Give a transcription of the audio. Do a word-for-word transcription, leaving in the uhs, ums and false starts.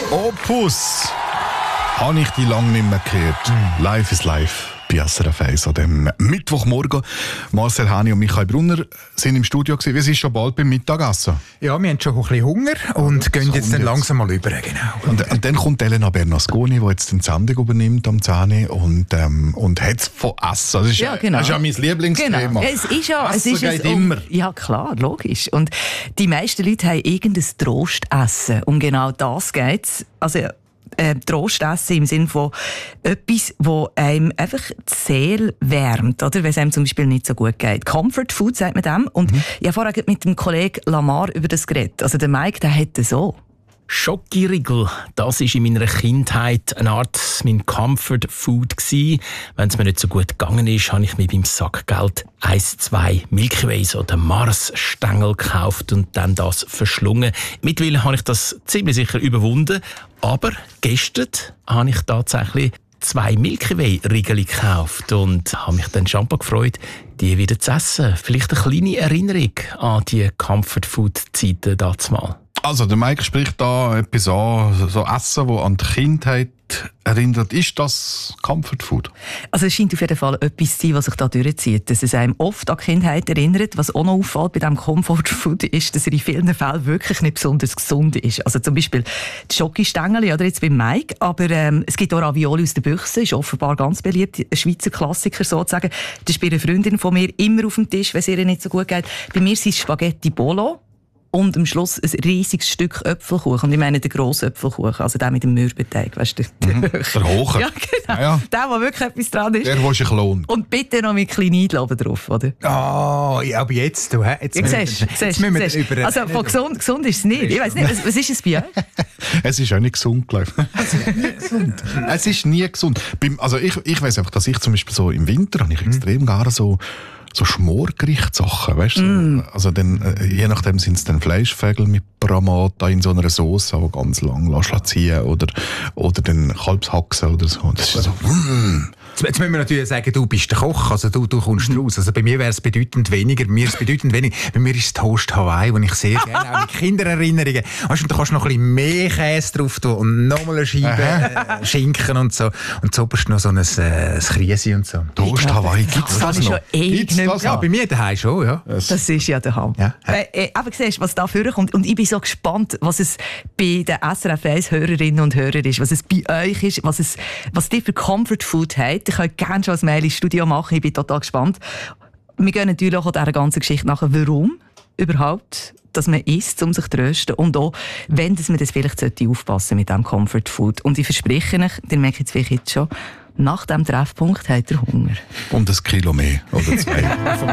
Opus. Habe ich die lange nicht mehr gehört. Mm. Live is live. Bei S R F eins an dem Mittwochmorgen. Marcel Hani und Michael Brunner sind im Studio gewesen. Wir sind schon bald beim Mittagessen. Ja, wir haben schon ein bisschen Hunger und gehen jetzt dann langsam mal über. Genau. Und, und dann kommt Elena Bernasconi, die jetzt die Sendung übernimmt am zehn und, ähm, und hat es von Essen. Das ist ja, genau. Das ist ja mein Lieblingsthema. Genau. Ja, es ist ja, Essen es ist geht es um, immer. Ja klar, logisch. Und die meisten Leute haben irgendein Trostessen. Um genau das geht es. Also, Äh, Trostessen im Sinne von etwas, das einem einfach die Seele wärmt, oder? Wenn es einem zum Beispiel nicht so gut geht. Comfort Food, sagt man dem. Und mhm. ich habe vorhin mit dem Kollegen Lamar über das geredet. Also der Mike, der hätte so. Schokoriegel, das war in meiner Kindheit eine Art mein Comfort Food gsi. Wenn es mir nicht so gut gegangen ist, habe ich mir beim Sackgeld eins, zwei Milky Ways oder Mars-Stängel gekauft und dann das verschlungen. Mittlerweile habe ich das ziemlich sicher überwunden. Aber gestern habe ich tatsächlich zwei Milky Way Riegel gekauft und habe mich dann schon gefreut, die wieder zu essen. Vielleicht eine kleine Erinnerung an die Comfort Food Zeiten dazumal. Also, der Mike spricht da etwas an, so Essen, das an die Kindheit erinnert. Ist das Comfort Food? Also es scheint auf jeden Fall etwas zu sein, was sich da durchzieht. Dass es einem oft an die Kindheit erinnert. Was auch noch auffällt bei diesem Comfort Food ist, dass er in vielen Fällen wirklich nicht besonders gesund ist. Also zum Beispiel die Schokistängel, oder jetzt beim Mike. Aber ähm, es gibt auch Ravioli aus der Büchse, ist offenbar ganz beliebt. Ein Schweizer Klassiker sozusagen. Das ist bei einer Freundin von mir immer auf dem Tisch, wenn es ihr nicht so gut geht. Bei mir sind es Spaghetti Bolo. Und am Schluss ein riesiges Stück Äpfelkuchen. Und ich meine den grossen Äpfelkuchen, also der mit dem Mürbeteig. Weißt du? Mhm, der hohe. Ja, genau. Ja, ja. Der, wo wirklich etwas dran ist. Der, wo sich lohnt. Und bitte noch mit kleinen Eidl drauf, oder? Ah, oh, ja, aber jetzt, du, jetzt, ja, müssen, siehst, jetzt siehst, müssen wir siehst. über... Also von gesund, gesund ist es nicht. Ich weiss nicht, was, was ist es bei euch? Es ist auch nicht gesund, glaube ich. Es ist nie gesund. Es ist nie gesund. Beim, also ich, ich weiss einfach, dass ich zum Beispiel so im Winter habe ich extrem mhm. gerne so so Schmorgerichtssachen, weißt du? Mm. Also dann, je nachdem sind es dann Fleischfägel mit Bramata in so einer Sauce, die ganz lang lassen ziehen oder oder dann Kalbshaxen oder so. Das ist so. Mm. Jetzt müssen wir natürlich sagen, du bist der Koch, also du, du kommst mhm. raus. Also bei mir wäre es bedeutend weniger. Bei mir ist es bedeutend weniger. Bei mir ist es Toast Hawaii, den ich sehr gerne auch mit Kindererinnerungen. Weißt du, da kannst du noch ein bisschen mehr Käse drauf tun und nochmal eine Scheibe äh, Schinken und so. Und so oberst noch so ein, äh, ein Kriesi und so. Toast Hawaii, gibt es das, das noch? Gibt's das ja, bei mir daheim schon, ja. Das ist ja der Hammer. Ja. Äh, äh, aber siehst du, was da vorkommt? Und ich bin so gespannt, was es bei den S R F eins Hörerinnen und Hörern ist, was es bei euch ist, was es, was die für Comfort Food habt. Ich könnt gerne schon ein Mail ins Studio machen, ich bin total gespannt. Wir gehen natürlich auch dieser ganzen Geschichte nachher, warum überhaupt, dass man isst, um sich zu trösten und auch, wenn dass man das vielleicht aufpassen mit diesem Comfort Food. Und ich verspreche euch, ihr merkt es vielleicht jetzt schon, nach diesem Treffpunkt habt ihr Hunger. Und ein Kilo mehr oder zwei.